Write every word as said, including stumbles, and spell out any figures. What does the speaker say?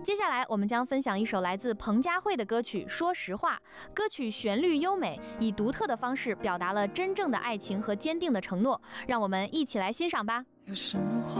接下来我们将分享一首来自彭佳慧的歌曲《说实话》。歌曲旋律优美，以独特的方式表达了真正的爱情和坚定的承诺，让我们一起来欣赏吧。 有什么话